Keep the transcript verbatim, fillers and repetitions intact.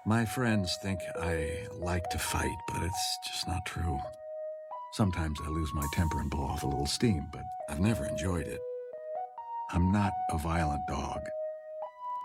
My friends think I like to fight, but it's just not true. Sometimes I lose my temper and blow off a little steam, but I've never enjoyed it. I'm not a violent dog.